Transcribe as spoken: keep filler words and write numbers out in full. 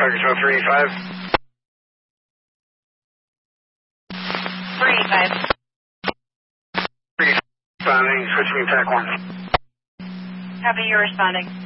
Target twelve three eighty-five. three eighty-five. Responding, switching attack one. Copy, you're responding.